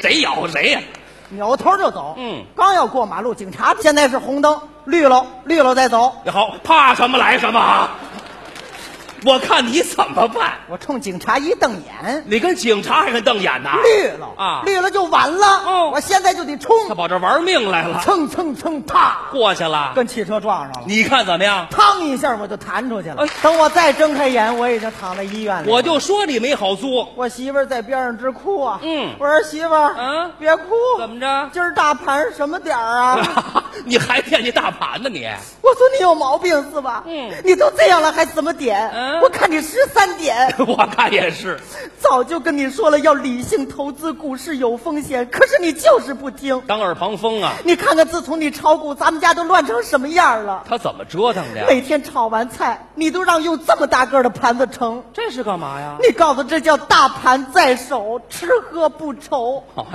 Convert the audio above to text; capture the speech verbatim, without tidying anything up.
谁咬谁呀、 扭头就走。 嗯， 刚要过马路，警察现在是红灯，绿了，绿了再走。 好，怕什么来什么。我看你怎么办？ 我冲警察一瞪眼， 你跟警察还跟瞪眼呢？ 绿了啊， 绿了就完了。 哦， 我现在就得冲， 他跑这玩命来了， 蹭蹭蹭，啪， 过去了， 跟汽车撞上了。 你看怎么样？ 嘡一下我就弹出去了。 哎等我再睁开眼，我已经躺在医院里了。 我就说你没好租。 我媳妇儿在边上直哭啊。 嗯， 我说媳妇儿， 嗯， 别哭， 怎么着？ 今儿大盘什么点儿啊？ 你还惦记大盘呢你？ 我说你有毛病是吧？ 嗯， 你都这样了还怎么点？ 嗯， 我看你十三点。 我看也是， 早就跟你说了要理性投资，股市有风险，可是你就是不听。 当耳旁风啊！ 你看看，自从你炒股，咱们家都乱成什么样了？ 他怎么折腾的呀？ 每天炒完菜，你都让用这么大个的盘子盛， 这是干嘛呀？ 你告诉这叫大盘在手，吃喝不愁。